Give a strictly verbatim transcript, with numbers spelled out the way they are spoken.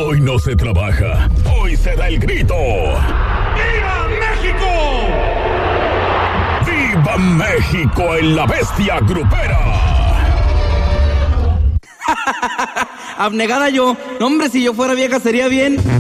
Hoy no se trabaja, hoy se da el grito. ¡Viva México! ¡Viva México en la bestia grupera! Abnegada yo. No, hombre, si yo fuera vieja sería bien.